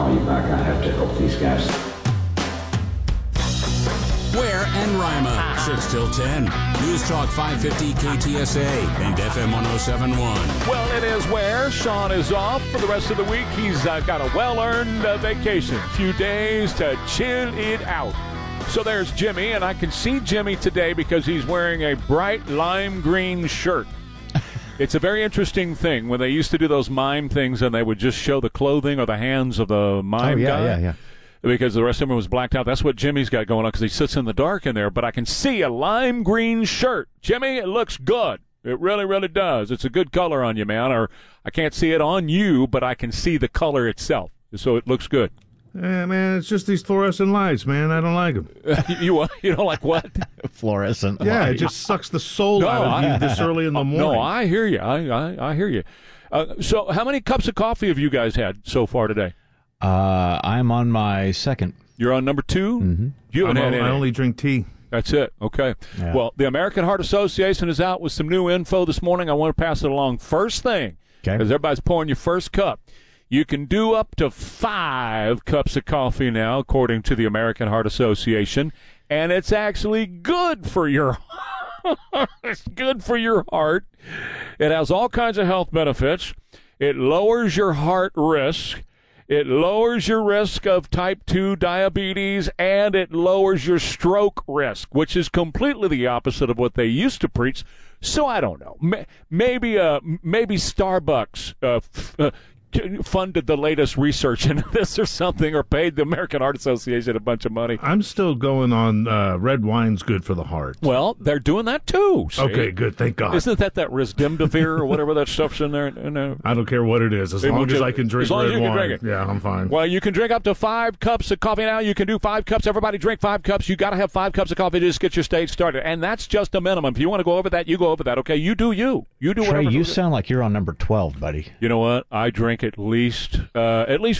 call you back. I have to help these guys. Ware and Rima, 6 till 10. News Talk 550 KTSA and FM 1071. Well, it is Ware. Sean is off for the rest of the week. He's got a well-earned vacation. A few days to chill it out. So there's Jimmy, and I can see Jimmy today because he's wearing a bright lime green shirt. It's a very interesting thing. When they used to do those mime things and they would just show the clothing or the hands of the mime guy. Yeah. Because the rest of him was blacked out. That's what Jimmy's got going on because he sits in the dark in there. But I can see a lime green shirt. Jimmy, it looks good. It really, really does. It's a good color on you, man. Or I can't see it on you, but I can see the color itself. So it looks good. Yeah, man, it's just these fluorescent lights, man. I don't like them. You don't like what? Fluorescent Yeah, light. it just sucks the soul out of you this early in the morning. No, I hear you. I hear you. So how many cups of coffee have you guys had so far today? I'm on my second. You're on number 2? Mm-hmm. You haven't had any. I only drink tea. That's it. Okay. Yeah. Well, the American Heart Association is out with some new info this morning. I want to pass it along. First thing, as everybody's pouring your first cup, you can do up to 5 cups of coffee now, according to the American Heart Association, and it's actually good for your it's good for your heart. It has all kinds of health benefits. It lowers your heart risk. It lowers your risk of type 2 diabetes, and it lowers your stroke risk, which is completely the opposite of what they used to preach. So I don't know. Maybe Starbucks funded the latest research into this or something, or paid the American Heart Association a bunch of money. I'm still going on red wine's good for the heart. Well, they're doing that too. See? Okay, good. Thank God. Isn't that Remdesivir or whatever that stuff's in there? I don't care what it is, as long as I can drink red wine. Drink it. Yeah, I'm fine. Well, you can drink up to 5 cups of coffee now. You can do 5 cups. Everybody drink 5 cups. You got to have 5 cups of coffee to just get your stage started, and that's just a minimum. If you want to go over that, you go over that. Okay, you do you. You do Trey, whatever. you sound like you're on number 12, buddy. You know what? I drink at least